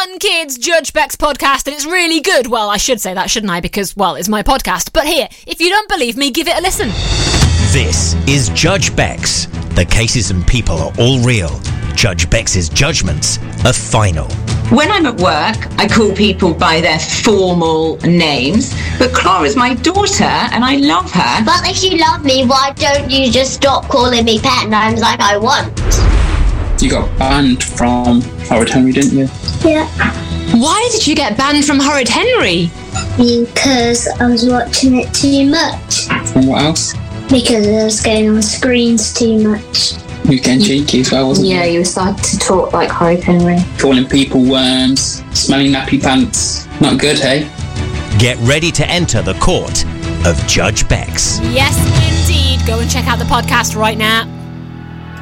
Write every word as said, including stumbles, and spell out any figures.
Fun Kids Judge Beck's podcast, and it's really good. Well, I should say that, shouldn't I? Because, well, it's my podcast. But here, if you don't believe me, give it a listen. This is Judge Beck's. The cases and people are all real. Judge Beck's judgments are final. When I'm at work, I call people by their formal names, but Clara's my daughter and I love her. But if you love me, why don't you just stop calling me pet names like I want? You got banned from Horrid Henry, didn't you? Yeah. Why did you get banned from Horrid Henry? Because I was watching it too much. And what else? Because I was going on screens too much. You were getting cheeky as well, wasn't Yeah, you? you started to talk like Horrid Henry. Calling people worms, smelling nappy pants. Not good, hey? Get ready to enter the court of Judge Beck's. Yes, indeed. Go and check out the podcast right now.